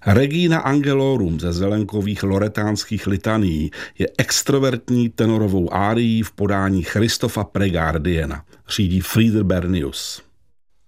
Regina Angelorum ze zelenkových loretánských litanií je extrovertní tenorovou árií v podání Christopha Pregardiena. Řídí Frieder Bernius.